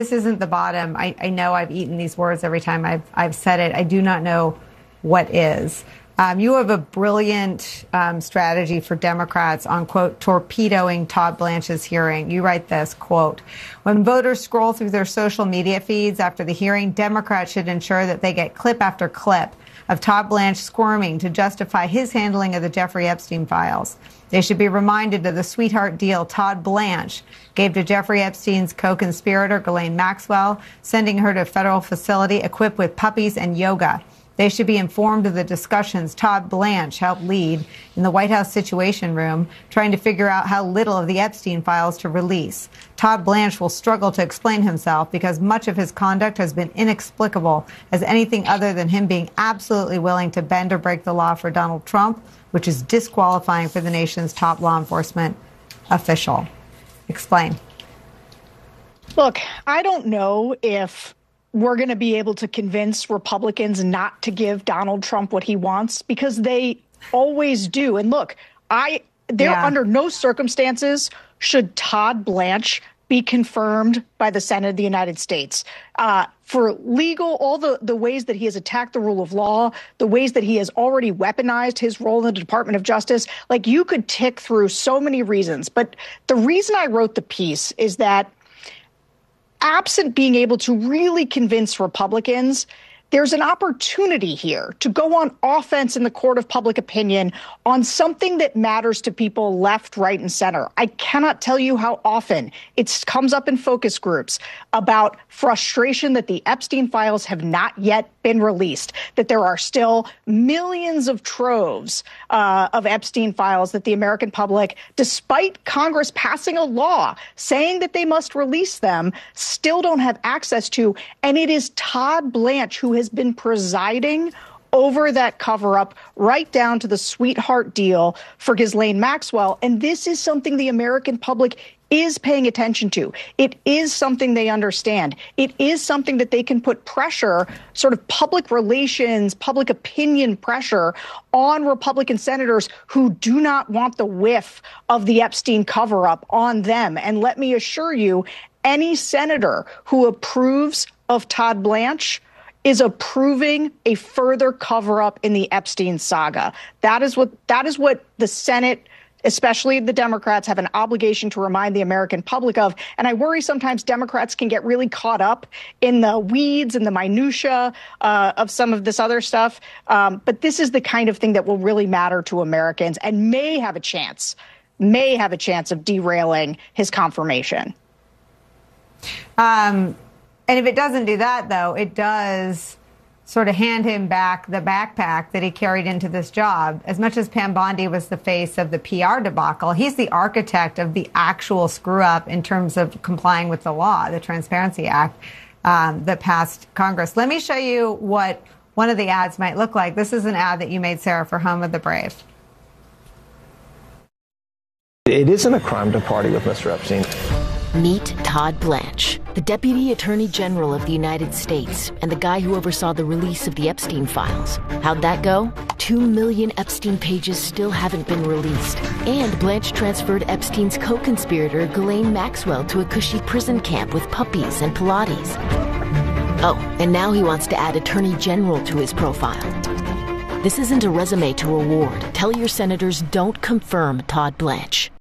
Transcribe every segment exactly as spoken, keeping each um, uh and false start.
This isn't the bottom. I, I know I've eaten these words every time I've, I've said it. I do not know what is. Um, you have a brilliant um, strategy for Democrats on, quote, torpedoing Todd Blanche's hearing. You write this, quote, when voters scroll through their social media feeds after the hearing, Democrats should ensure that they get clip after clip of Todd Blanche squirming to justify his handling of the Jeffrey Epstein files. They should be reminded of the sweetheart deal Todd Blanche gave to Jeffrey Epstein's co-conspirator, Ghislaine Maxwell, sending her to a federal facility equipped with puppies and yoga. They should be informed of the discussions Todd Blanche helped lead in the White House Situation Room, trying to figure out how little of the Epstein files to release. Todd Blanche will struggle to explain himself because much of his conduct has been inexplicable as anything other than him being absolutely willing to bend or break the law for Donald Trump, which is disqualifying for the nation's top law enforcement official. Explain. Look, I don't know if we're going to be able to convince Republicans not to give Donald Trump what he wants, because they always do. And look, I there yeah. under no circumstances should Todd Blanche be confirmed by the Senate of the United States. Uh, for legal, all the, the ways that he has attacked the rule of law, the ways that he has already weaponized his role in the Department of Justice, like you could tick through so many reasons. But the reason I wrote the piece is that absent being able to really convince Republicans, there's an opportunity here to go on offense in the court of public opinion on something that matters to people left, right, and center. I cannot tell you how often it comes up in focus groups about frustration that the Epstein files have not yet been released, that there are still millions of troves uh, of Epstein files that the American public, despite Congress passing a law saying that they must release them, still don't have access to. And it is Todd Blanche who has been presiding over that cover-up right down to the sweetheart deal for Ghislaine Maxwell. And this is something the American public is paying attention to. It is something they understand. It is something that they can put pressure, sort of public relations, public opinion pressure on Republican senators who do not want the whiff of the Epstein cover-up on them. And let me assure you, any senator who approves of Todd Blanche is approving a further cover-up in the Epstein saga. That is what that is what the Senate, especially the Democrats, have an obligation to remind the American public of. And I worry sometimes Democrats can get really caught up in the weeds and the minutia uh, of some of this other stuff. Um, but this is the kind of thing that will really matter to Americans and may have a chance, may have a chance of derailing his confirmation. Um. And if it doesn't do that, though, it does sort of hand him back the backpack that he carried into this job. As much as Pam Bondi was the face of the P R debacle, he's the architect of the actual screw up in terms of complying with the law, the Transparency Act um, that passed Congress. Let me show you what one of the ads might look like. This is an ad that you made, Sarah, for Home of the Brave. It isn't a crime to party with Mister Epstein. Meet Todd Blanche, the Deputy Attorney General of the United States and the guy who oversaw the release of the Epstein files. How'd that go? Two million Epstein pages still haven't been released. And Blanche transferred Epstein's co-conspirator, Ghislaine Maxwell, to a cushy prison camp with puppies and Pilates. Oh, and now he wants to add Attorney General to his profile. This isn't a resume to reward. Tell your senators don't confirm Todd Blanche.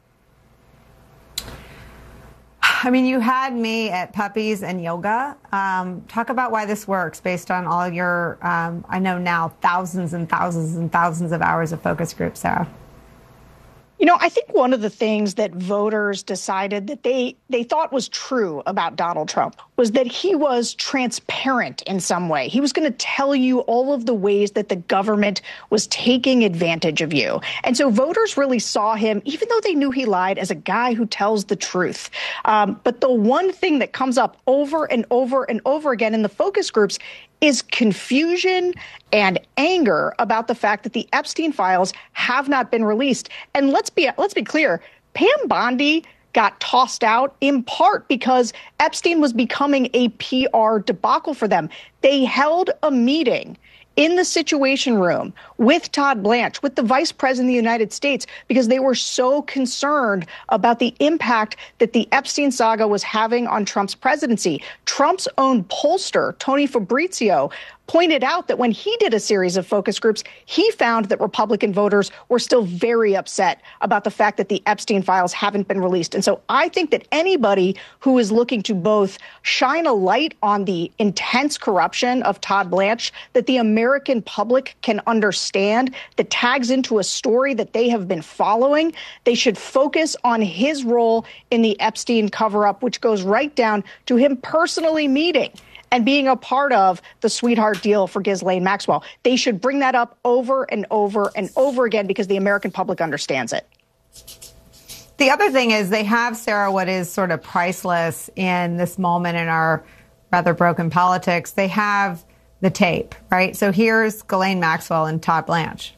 I mean, you had me at puppies and yoga. Um, talk about why this works based on all your, um, I know now, thousands and thousands and thousands of hours of focus groups, Sarah. You know, I think one of the things that voters decided that they they thought was true about Donald Trump was that he was transparent in some way. He was going to tell you all of the ways that the government was taking advantage of you. And so voters really saw him, even though they knew he lied, as a guy who tells the truth. Um, but the one thing that comes up over and over and over again in the focus groups is confusion and anger about the fact that the Epstein files have not been released. And let's be let's be clear, Pam Bondi got tossed out in part because Epstein was becoming a P R debacle for them. They held a meeting in the Situation Room with Todd Blanche, with the Vice President of the United States, because they were so concerned about the impact that the Epstein saga was having on Trump's presidency. Trump's own pollster, Tony Fabrizio, pointed out that when he did a series of focus groups, he found that Republican voters were still very upset about the fact that the Epstein files haven't been released. And so I think that anybody who is looking to both shine a light on the intense corruption of Todd Blanche that the American public can understand, that tags into a story that they have been following, they should focus on his role in the Epstein cover-up, which goes right down to him personally meeting and being a part of the sweetheart deal for Ghislaine Maxwell. They should bring that up over and over and over again because the American public understands it. The other thing is they have, Sarah, what is sort of priceless in this moment in our rather broken politics. They have the tape, right? So here's Ghislaine Maxwell and Todd Blanche.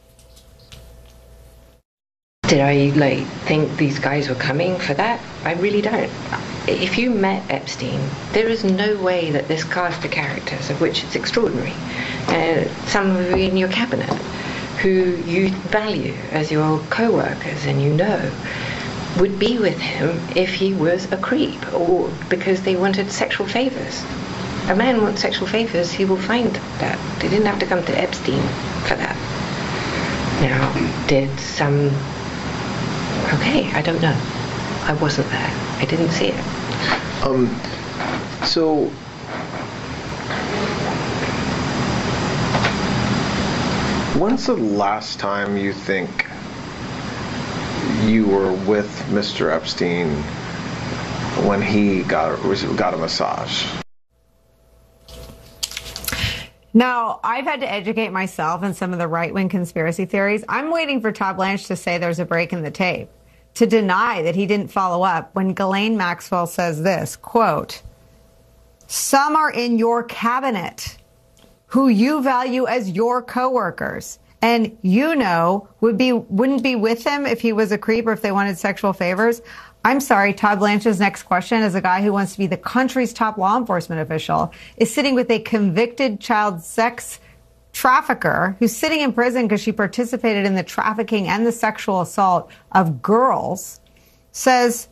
Did I like think these guys were coming for that? I really don't. If you met Epstein, there is no way that this cast of characters, of which it's extraordinary, uh, some of you in your cabinet, who you value as your co-workers and you know, would be with him if he was a creep or because they wanted sexual favors. A man wants sexual favors, he will find that. They didn't have to come to Epstein for that. Now, did some... Okay, I don't know. I wasn't there. I didn't see it. Um, so, when's the last time you think you were with Mister Epstein when he got got a massage? Now, I've had to educate myself in some of the right-wing conspiracy theories. I'm waiting for Todd Blanche to say there's a break in the tape, to deny that he didn't follow up when Ghislaine Maxwell says this, quote, "Some are in your cabinet who you value as your coworkers and you know would be wouldn't be with him if he was a creep or if they wanted sexual favors." I'm sorry, Todd Blanche's next question, as a guy who wants to be the country's top law enforcement official, is sitting with a convicted child sex trafficker who's sitting in prison because she participated in the trafficking and the sexual assault of girls, says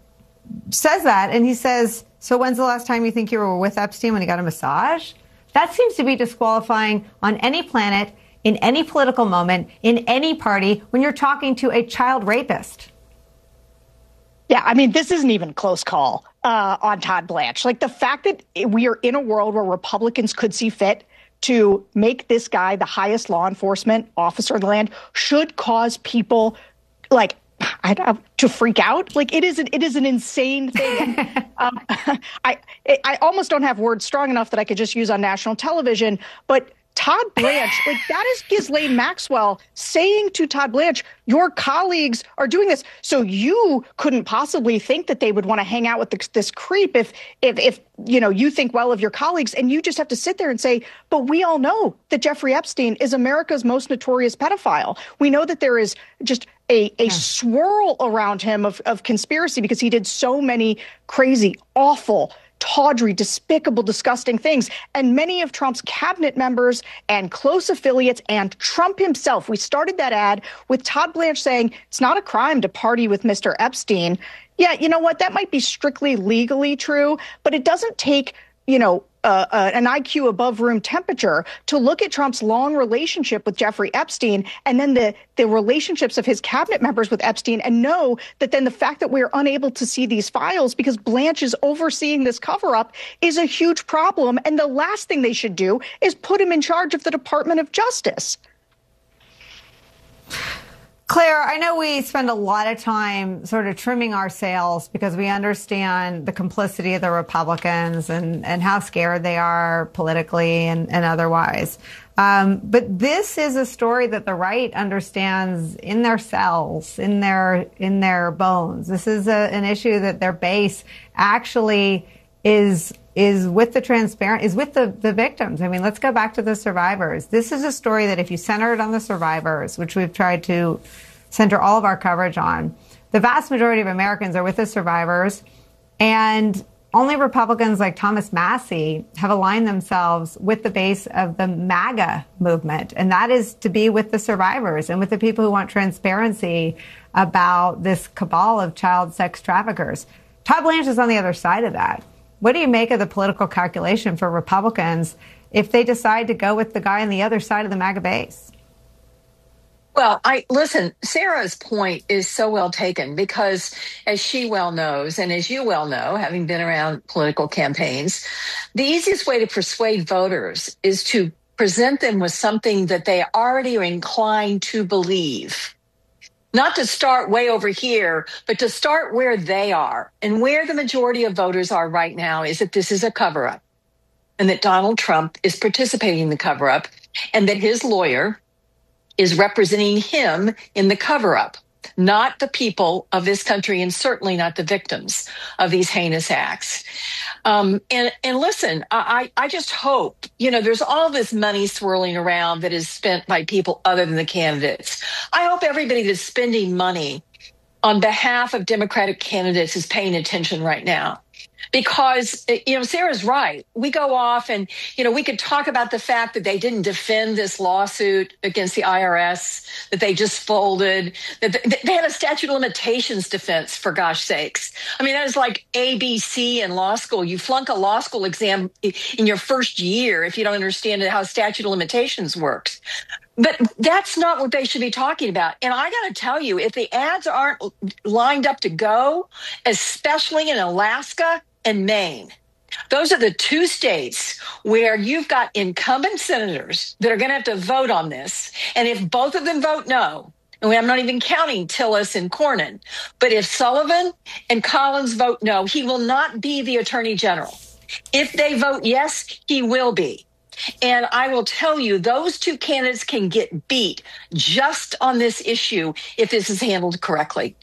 says that, and he says, so when's the last time you think you were with Epstein when he got a massage? That seems to be disqualifying on any planet, in any political moment, in any party, when you're talking to a child rapist. Yeah, I mean, this isn't even a close call uh, on Todd Blanche. Like the fact that we are in a world where Republicans could see fit to make this guy the highest law enforcement officer in the land should cause people like I don't, to freak out. Like it is an, it is an insane thing. And, um, I I almost don't have words strong enough that I could just use on national television, but Todd Blanche, like that is Ghislaine Maxwell saying to Todd Blanche, your colleagues are doing this. So you couldn't possibly think that they would want to hang out with this, this creep if, if, if, you know, you think well of your colleagues, and you just have to sit there and say, but we all know that Jeffrey Epstein is America's most notorious pedophile. We know that there is just a, a yeah. swirl around him of, of conspiracy because he did so many crazy, awful, tawdry, despicable, disgusting things. And many of Trump's cabinet members and close affiliates and Trump himself, we started that ad with Todd Blanche saying it's not a crime to party with Mister Epstein. Yeah, you know what? That might be strictly legally true, but it doesn't take, you know, Uh, uh, an I Q above room temperature to look at Trump's long relationship with Jeffrey Epstein and then the, the relationships of his cabinet members with Epstein and know that then the fact that we're unable to see these files because Blanche is overseeing this cover up is a huge problem. And the last thing they should do is put him in charge of the Department of Justice. Claire, I know we spend a lot of time sort of trimming our sails because we understand the complicity of the Republicans and, and how scared they are politically and, and otherwise. Um, but this is a story that the right understands in their cells, in their in their bones. This is a, an issue that their base actually is is with the transparent, is with the, the victims. I mean, let's go back to the survivors. This is a story that if you center it on the survivors, which we've tried to center all of our coverage on, the vast majority of Americans are with the survivors. And only Republicans like Thomas Massie have aligned themselves with the base of the MAGA movement, and that is to be with the survivors and with the people who want transparency about this cabal of child sex traffickers. Todd Blanche is on the other side of that. What do you make of the political calculation for Republicans if they decide to go with the guy on the other side of the MAGA base? Well, I listen, Sarah's point is so well taken because, as she well knows, and as you well know, having been around political campaigns, the easiest way to persuade voters is to present them with something that they already are inclined to believe. Not to start way over here, but to start where they are. And where the majority of voters are right now is that this is a cover-up, and that Donald Trump is participating in the cover-up, and that his lawyer is representing him in the cover-up, not the people of this country, and certainly not the victims of these heinous acts. Um, and, and listen, I, I just hope, you know, there's all this money swirling around that is spent by people other than the candidates. I hope everybody that's spending money on behalf of Democratic candidates is paying attention right now. Because, you know, Sarah's right. We go off and, you know, we could talk about the fact that they didn't defend this lawsuit against the I R S, that they just folded, that they had a statute of limitations defense, for gosh sakes. I mean, that is like A B C in law school. You flunk a law school exam in your first year if you don't understand how statute of limitations works. But that's not what they should be talking about. And I got to tell you, if the ads aren't lined up to go, especially in Alaska and Maine, those are the two states where you've got incumbent senators that are going to have to vote on this. And if both of them vote no, and I'm not even counting Tillis and Cornyn, but if Sullivan and Collins vote no, he will not be the attorney general. If they vote yes, he will be. And I will tell you, those two candidates can get beat just on this issue if this is handled correctly.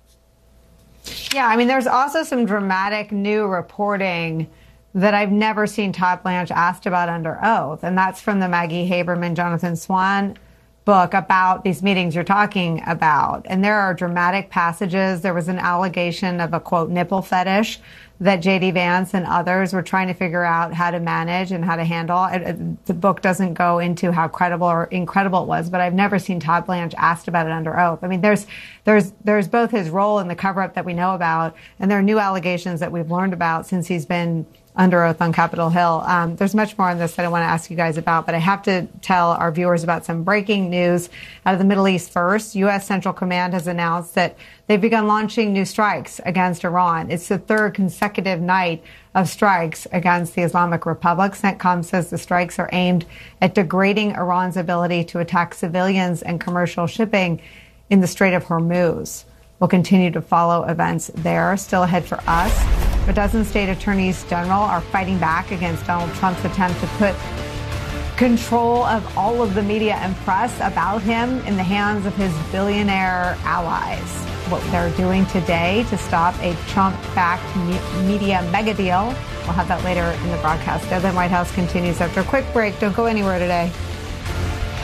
Yeah, I mean, there's also some dramatic new reporting that I've never seen Todd Blanche asked about under oath, and that's from the Maggie Haberman, Jonathan Swan book about these meetings you're talking about. And there are dramatic passages. There was an allegation of a, quote, nipple fetish that J D Vance and others were trying to figure out how to manage and how to handle. It, it, the book doesn't go into how credible or incredible it was, but I've never seen Todd Blanche asked about it under oath. I mean, there's there's there's both his role in the cover-up that we know about, and there are new allegations that we've learned about since he's been under oath on Capitol Hill. Um, there's much more on this that I want to ask you guys about, but I have to tell our viewers about some breaking news out of the Middle East first. U S Central Command has announced that they've begun launching new strikes against Iran. It's the third consecutive night of strikes against the Islamic Republic. CENTCOM says the strikes are aimed at degrading Iran's ability to attack civilians and commercial shipping in the Strait of Hormuz. We'll continue to follow events there. Still ahead for us, a dozen state attorneys general are fighting back against Donald Trump's attempt to put control of all of the media and press about him in the hands of his billionaire allies. What they're doing today to stop a Trump-backed me- media mega deal. We'll have that later in the broadcast. Deadline White House continues after a quick break. Don't go anywhere today.